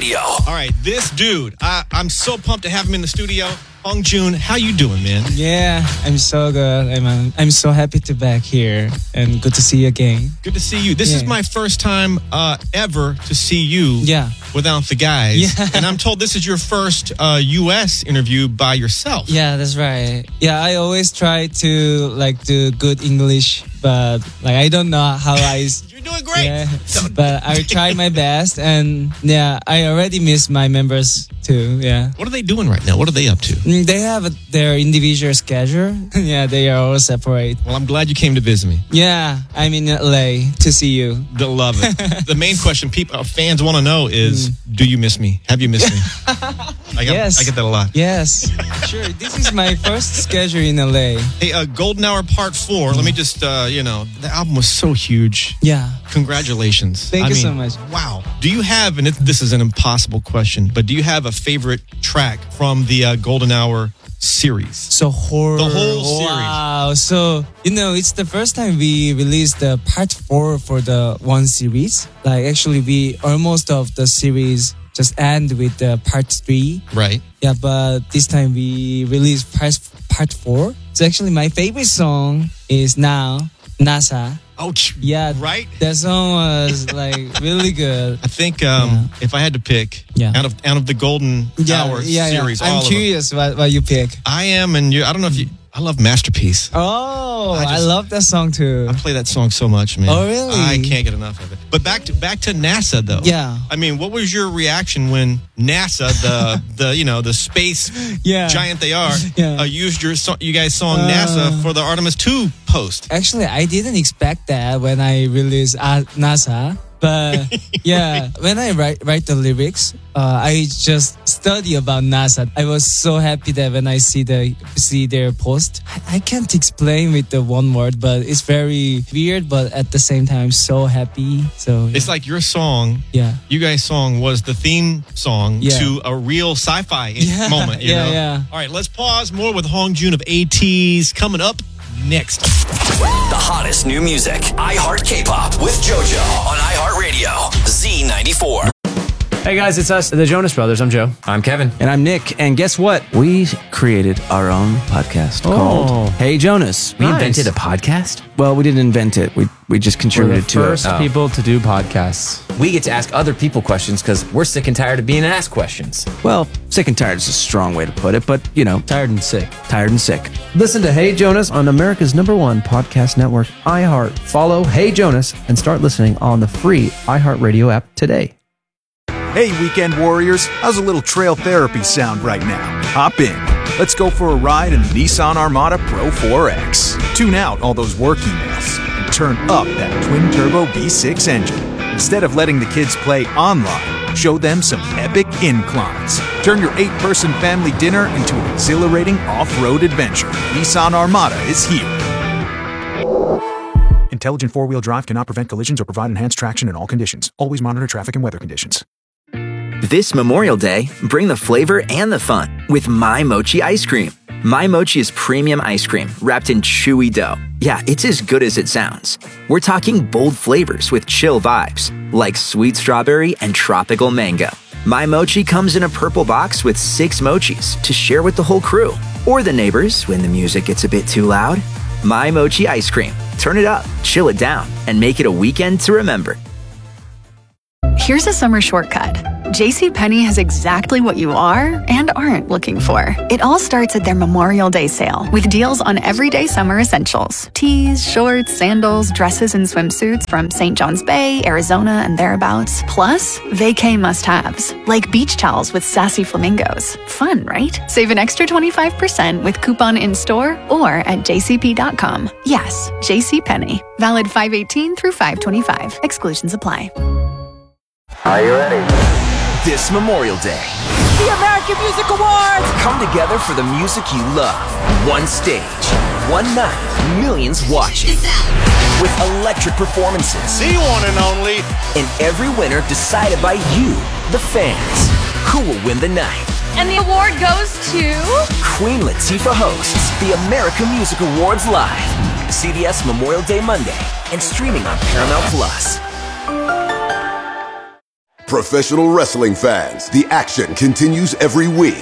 Radio. All right, this dude, I'm so pumped to have him in the studio. Hongjoon, how you doing, man? Yeah, I'm so good. I'm so happy to be back here and good to see you again. Good to see you. This is my first time ever to see you without the guys. Yeah. And I'm told this is your first U.S. interview by yourself. Yeah, that's right. Yeah, I always try to do good English, but I don't know how I... You're doing great. Yeah, but I try my best, and I already miss my members too. Yeah. What are they doing right now? What are they up to? They have their individual schedule. Yeah, they are all separate. Well, I'm glad you came to visit me. Yeah, I'm in LA to see you. Love it. The main question fans want to know is, do you miss me? Have you missed me? Yes. I get that a lot. Yes. Sure. This is my first schedule in LA. Hey, Golden Hour Part 4. Let me just, the album was so huge. Yeah. Congratulations. Thank you so much. Wow. Do you have, and this is an impossible question, but do you have a favorite track from the Golden Hour series? The whole series. Wow. So, it's the first time we released the part 4 for the one series. Actually, we almost of the series just end with the part 3. Right. Yeah, but this time we released part 4. So actually, my favorite song is now NASA. Oh, yeah, right. That song was really good. I think if I had to pick out of the Golden Hour series, I'm curious what you pick. I am, and you. I don't know if you. I love Masterpiece. Oh, I love that song too. I play that song so much, man. Oh, really? I can't get enough of it. But back to NASA though. Yeah. I mean, what was your reaction when NASA, the space giant they are, used you guys' song NASA for the Artemis 2 post? Actually, I didn't expect that when I released NASA. But when I write the lyrics, I just study about NASA. I was so happy that when I see their post, I can't explain with the one word, but it's very weird. But at the same time, so happy. So it's like your song, you guys' song was the theme song to a real sci-fi moment. You know? Yeah. All right, let's pause. More with Hongjoon of ATEEZ coming up next. The hottest new music. iHeart K-Pop with JoJo on iHeart Radio. Z94. Hey guys, it's us, the Jonas Brothers. I'm Joe. I'm Kevin. And I'm Nick. And guess what? We created our own podcast called Hey Jonas. We invented a podcast? Well, we didn't invent it. We just contributed to it. We're the first people to do podcasts. We get to ask other people questions because we're sick and tired of being asked questions. Well, sick and tired is a strong way to put it, but, tired and sick. Tired and sick. Listen to Hey Jonas on America's #1 podcast network, iHeart. Follow Hey Jonas and start listening on the free iHeartRadio app today. Hey, weekend warriors, how's a little trail therapy sound right now? Hop in. Let's go for a ride in the Nissan Armada Pro 4X. Tune out all those work emails and turn up that twin-turbo V6 engine. Instead of letting the kids play online, show them some epic inclines. Turn your 8-person family dinner into an exhilarating off-road adventure. Nissan Armada is here. Intelligent four-wheel drive cannot prevent collisions or provide enhanced traction in all conditions. Always monitor traffic and weather conditions. This Memorial Day, bring the flavor and the fun with My Mochi ice cream. My Mochi is premium ice cream wrapped in chewy dough. Yeah, it's as good as it sounds. We're talking bold flavors with chill vibes, like sweet strawberry and tropical mango. My Mochi comes in a purple box with 6 mochis to share with the whole crew, or the neighbors when the music gets a bit too loud. My Mochi ice cream. Turn it up, chill it down, and make it a weekend to remember. Here's a summer shortcut. JCPenney has exactly what you are and aren't looking for. It all starts at their Memorial Day sale with deals on everyday summer essentials. Tees, shorts, sandals, dresses, and swimsuits from St. John's Bay, Arizona, and thereabouts. Plus, vacay must-haves, like beach towels with sassy flamingos. Fun, right? Save an extra 25% with coupon in-store or at jcp.com. Yes, JCPenney. Valid 5/18 through 5/25. Exclusions apply. Are you ready? This Memorial Day, the American Music Awards! Come together for the music you love. One stage, one night, millions watching. With electric performances. The one and only. And every winner decided by you, the fans. Who will win the night? And the award goes to... Queen Latifah hosts the American Music Awards live. CBS Memorial Day Monday and streaming on Paramount Plus. Professional wrestling fans, the action continues every week.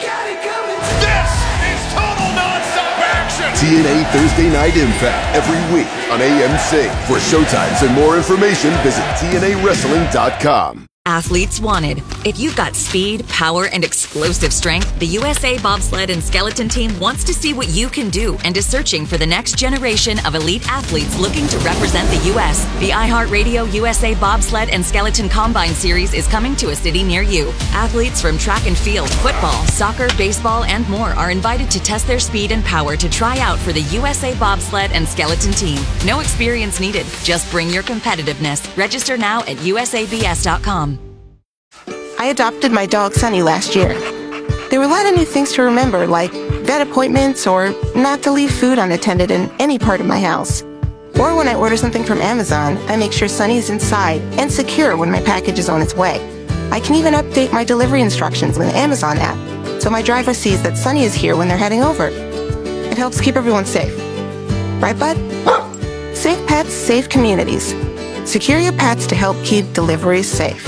This is total nonstop action! TNA Thursday Night Impact every week on AMC. For showtimes and more information, visit TNAWrestling.com. Athletes wanted. If you've got speed, power, and explosive strength, the USA Bobsled and Skeleton Team wants to see what you can do and is searching for the next generation of elite athletes looking to represent the U.S. The iHeartRadio USA Bobsled and Skeleton Combine Series is coming to a city near you. Athletes from track and field, football, soccer, baseball, and more are invited to test their speed and power to try out for the USA Bobsled and Skeleton Team. No experience needed. Just bring your competitiveness. Register now at usabs.com. I adopted my dog Sunny last year. There were a lot of new things to remember, like vet appointments or not to leave food unattended in any part of my house. Or when I order something from Amazon, I make sure Sunny is inside and secure when my package is on its way. I can even update my delivery instructions with the Amazon app, so my driver sees that Sunny is here when they're heading over. It helps keep everyone safe. Right, bud? Safe pets, safe communities. Secure your pets to help keep deliveries safe.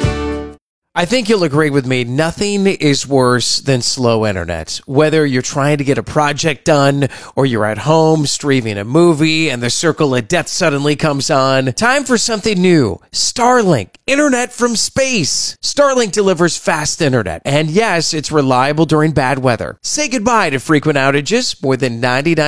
I think you'll agree with me, nothing is worse than slow internet. Whether you're trying to get a project done or you're at home streaming a movie and the circle of death suddenly comes on, time for something new. Starlink, internet from space. Starlink delivers fast internet. And yes, it's reliable during bad weather. Say goodbye to frequent outages, more than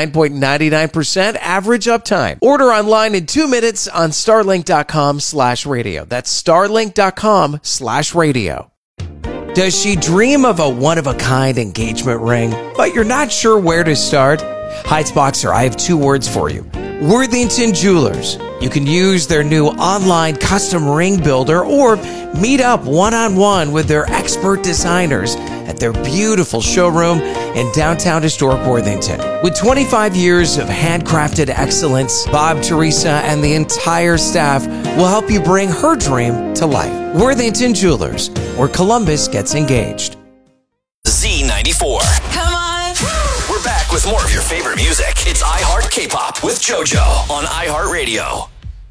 99.99% average uptime. Order online in 2 minutes on starlink.com/radio. That's starlink.com/radio. Does she dream of a one-of-a-kind engagement ring, but you're not sure where to start? Heights Boxer, I have 2 words for you. Worthington Jewelers. You can use their new online custom ring builder or meet up one-on-one with their expert designers at their beautiful showroom in downtown historic Worthington. With 25 years of handcrafted excellence, Bob, Teresa, and the entire staff will help you bring her dream to life. Worthington Jewelers, where Columbus gets engaged. Z94. Come on. We're back with more of your favorite music. It's iHeart K-Pop with JoJo on iHeartRadio.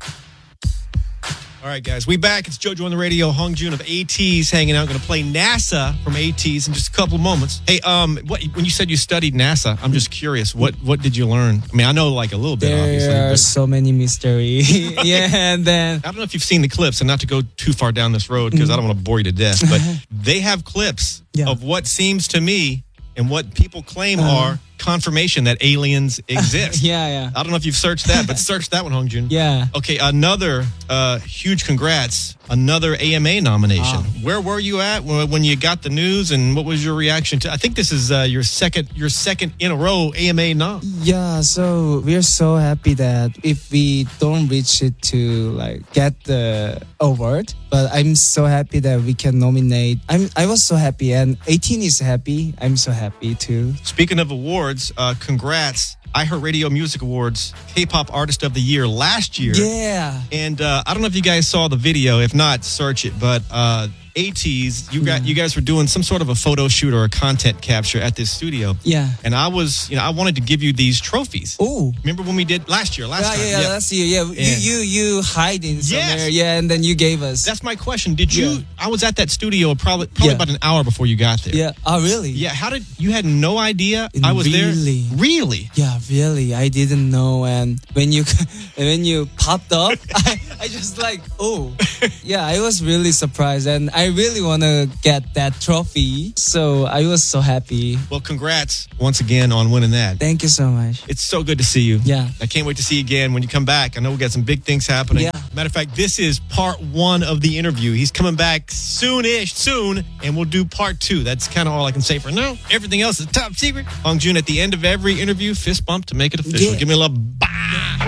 All right, guys, we back. It's JoJo on the radio. Hong Jun of ATEEZ hanging out. Going to play NASA from ATEEZ in just a couple of moments. Hey, when you said you studied NASA, I'm just curious. What did you learn? I mean, I know like a little bit, obviously. There are so many mysteries. Yeah, and then I don't know if you've seen the clips, and not to go too far down this road because I don't want to bore you to death, but they have clips of what seems to me and what people claim are confirmation that aliens exist. Yeah. I don't know if you've searched that, but search that one, Hong Jun. Yeah. Okay, another huge congrats. Another AMA nomination. Where were you at when you got the news, and what was your reaction to? I think this is your second in a row AMA nom. Yeah, so we're so happy that if we don't reach it to like get the award, but I'm so happy that we can nominate. I was so happy, and 18 is happy. I'm so happy too. Speaking of awards, congrats. iHeartRadio Music Awards K-Pop Artist of the Year last year. Yeah. And I don't know if you guys saw the video. If not, search it. But ATEEZ, you guys were doing some sort of a photo shoot or a content capture at this studio. Yeah. And I wanted to give you these trophies. Oh. Remember when we did last year? Last time. Yeah, last year. Yeah. You hide in somewhere. Yeah, and then you gave us. That's my question. Did you? Yeah. I was at that studio probably about an hour before you got there. Yeah. Oh, really? Yeah. How did you had no idea I was there? Really? Yeah, really. I didn't know, and when you popped up, I just like, oh, yeah. I was really surprised, and I really want to get that trophy. So I was so happy. Well, congrats once again on winning that. Thank you so much. It's so good to see you. Yeah. I can't wait to see you again when you come back. I know we got some big things happening. Yeah. Matter of fact, this is part 1 of the interview. He's coming back soon, and we'll do part 2. That's kind of all I can say for now. Everything else is top secret. Hong Jun, at the end of every interview, fist bump to make it official. Yeah. Give me a little bah.